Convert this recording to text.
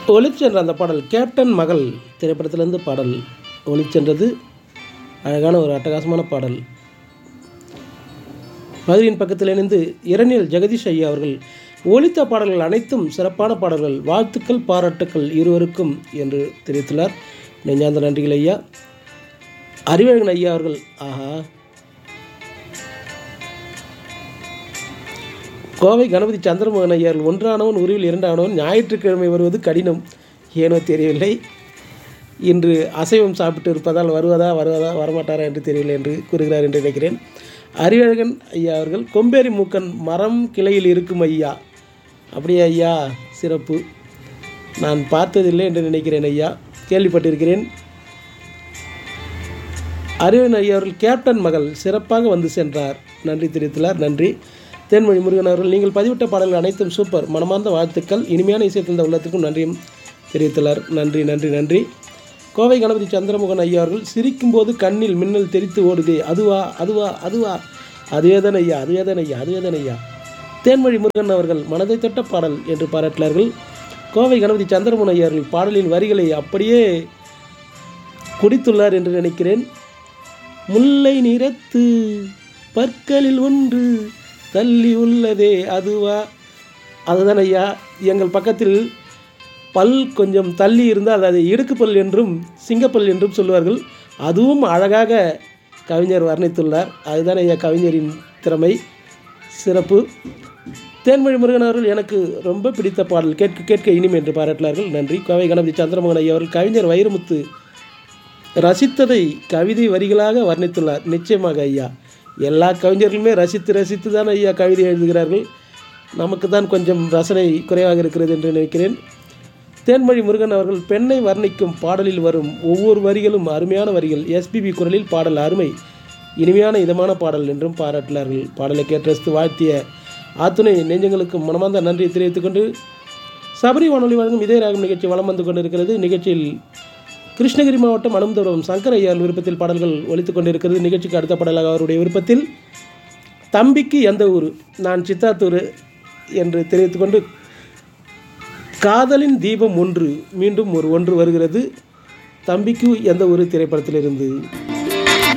ஒளிச்சென்ற அந்த பாடல் கேப்டன் மகள் திரைப்படத்திலிருந்து பாடல் ஒளிச்சென்றது. அழகான ஒரு அட்டகாசமான பாடல். மதுரையின் பக்கத்தில் இணைந்து இரணியல் ஜெகதீஷ் ஐயா அவர்கள் ஒலித்த பாடல்கள் அனைத்தும் சிறப்பான பாடல்கள், வாழ்த்துக்கள் பாராட்டுக்கள் இருவருக்கும் என்று தெரிவித்துள்ளார். நெஞ்சார்ந்த நன்றிகள் ஐயா. அறிவழகன் ஐயா அவர்கள் ஆஹா, கோவை கணபதி சந்திரமோகன் ஐயர்கள் ஒன்றானவன் உருவில் இரண்டானவன் ஞாயிற்றுக்கிழமை வருவது கடினம், ஏனோ தெரியவில்லை. இன்று அசைவம் சாப்பிட்டு இருப்பதால் வருவதா வரமாட்டாரா என்று தெரியவில்லை என்று கூறுகிறார் என்று நினைக்கிறேன். அறிவழகன் ஐயா அவர்கள் கொம்பேரி மூக்கன் மரம் கிளையில் இருக்கும் ஐயா. அப்படியே ஐயா, சிறப்பு. நான் பார்த்ததில்லை என்று நினைக்கிறேன் ஐயா, கேள்விப்பட்டிருக்கிறேன். அறிவழகன் ஐயா அவர்கள் கேப்டன் மகள் சிறப்பாக வந்து சென்றார், நன்றி தெரிவித்துள்ளார். நன்றி. தேன்மொழி முருகன் அவர்கள் நீங்கள் பதிவிட்ட பாடல்கள் அனைத்தும் சூப்பர், மனமார்ந்த வாழ்த்துக்கள், இனிமையான இசை தந்த உள்ளத்திற்கும் நன்றியும் தெரிவித்துள்ளார். நன்றி நன்றி நன்றி. கோவை கணபதி சந்திரமோகன் ஐயா அவர்கள் சிரிக்கும்போது கண்ணில் மின்னல் தெரித்து ஓடுதே, அதுவா அதுவா அதுவா, அதுவேதான் ஐயா அதுவேதான் ஐயா அதுவேதான் ஐயா. தேன்மொழி முருகன் அவர்கள் மனதை தொட்ட பாடல் என்று பாராட்டினார்கள். கோவை கணபதி சந்திரமோகன் ஐயா அவர்கள் பாடலின் வரிகளை அப்படியே குடித்துள்ளார் என்று நினைக்கிறேன். முல்லை நிறத்து பற்களில் ஒன்று தள்ளி உள்ளதே, அதுவா அதுதான் ஐயா. எங்கள் பக்கத்தில் பல் கொஞ்சம் தள்ளி இருந்தால் அதை இடுக்குப்பல் என்றும் சிங்கப்பல் என்றும் சொல்வார்கள். அதுவும் அழகாக கவிஞர் வர்ணித்துள்ளார். அதுதான் ஐயா கவிஞரின் திறமை, சிறப்பு. தேன்மொழி முருகன் அவர்கள் எனக்கு ரொம்ப பிடித்த பாடல், கேட்க கேட்க இனிமை என்று பாராட்டினார்கள். நன்றி. கோவை கணபதி சந்திரமோகன் ஐயா அவர்கள் கவிஞர் வைரமுத்து ரசித்ததை கவிதை வரிகளாக வர்ணித்துள்ளார். நிச்சயமாக ஐயா, எல்லா கவிஞர்களுமே ரசித்து ரசித்து தான் ஐயா கவிதை எழுதுகிறார்கள். நமக்கு தான் கொஞ்சம் ரசனை குறைவாக இருக்கிறது என்று நினைக்கிறேன். தேன்மொழி முருகன் அவர்கள் பெண்ணை வர்ணிக்கும் பாடலில் வரும் ஒவ்வொரு வரிகளும் அருமையான வரிகள், எஸ்பிபி குரலில் பாடல் அருமை, இனிமையான இதமான பாடல் என்றும் பாராட்டினார்கள். பாடலை கேட்டு ரசித்து வாழ்த்திய ஆத்துணை நெஞ்சங்களுக்கு மனமார்ந்த நன்றியை தெரிவித்துக் கொண்டு சபரி வானொலி வழங்கும் இதய ராகம் நிகழ்ச்சி வலம் வந்து கொண்டிருக்கிறது. நிகழ்ச்சியில் கிருஷ்ணகிரி மாவட்டம் அனுமந்தபுரம் சங்கர் ஐயா விருப்பத்தில் பாடல்கள் ஒலித்துக் கொண்டிருக்கிறது. நிகழ்ச்சிக்கு அடுத்த பாடலாக அவருடைய விருப்பத்தில் தம்பிக்கு எந்த ஊர், நான் சித்தாத்தூர் என்று தெரிவித்துக்கொண்டு காதலின் தீபம் ஒன்று மீண்டும் ஒரு ஒன்று வருகிறது. தம்பிக்கு எந்த ஊர் திரைப்படத்திலிருந்து.